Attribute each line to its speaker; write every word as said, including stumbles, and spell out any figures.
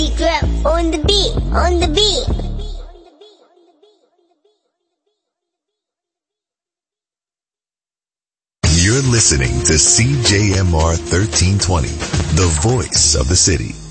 Speaker 1: G-Crap on the beat, on the beat.
Speaker 2: You're listening to C J M R thirteen twenty, the voice of the city.